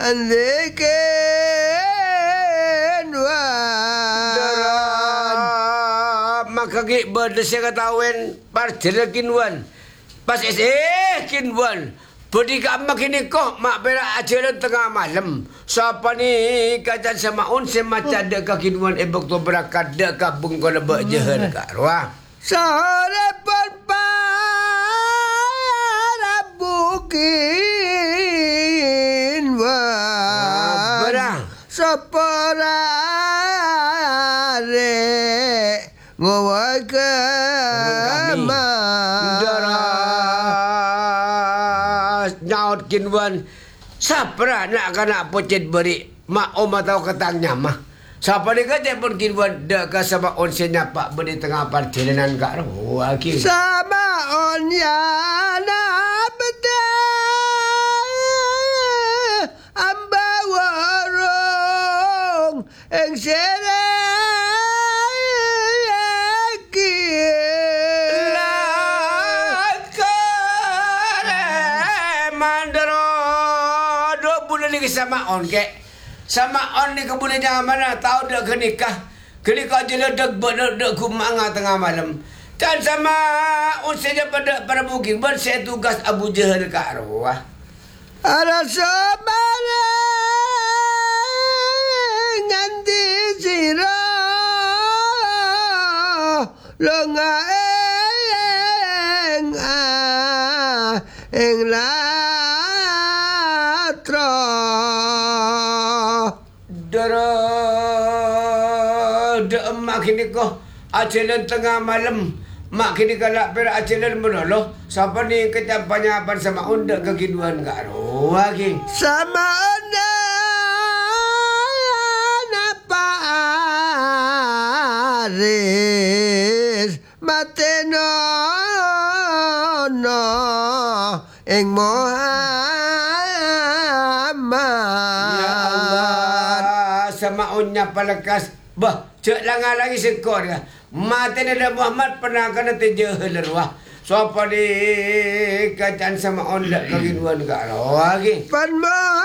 andikin makagi berdesya katawen parjelekin wan pas kinwan budi kamak ini kok mak berak ajaran tengah malam siapa ni kajan sama un semacam dek kinwan ebok tu berakat dek kabung kau lebak jehel kak ruah sore para bukin wan berang separare ngawai ke nyaut kinwan sapra nak kana pocet beri mak oma tahu ketangnya mah siapa ni kata pun kinwan dak ka sama on senyapa beri tengah perjalanan kak ruah ki sama on ya na bete amba warung eng sere sama on ke sama on ni kebun jangan mana tahu dak kenikah je dak dak kumanga tengah malam dan sama on saja pada para bukit ber saya tugas Abu Jahal ke arwah ada sabare nganti sira lenga eng latra mak kini kau ajalan tengah malam mak kini kalak perak ajalan menoloh siapa ni kecapanya apa sama undak kekiduan kak roh lagi sama undak napa aris mateno no ing Muhammad ya Allah sama unnya palekas bah, cek langgar lagi sekor ya. Mati Nabi Muhammad pernah kena terjehel ruah. Siapa di kacan sama ondak kegiduan kak roh lagi.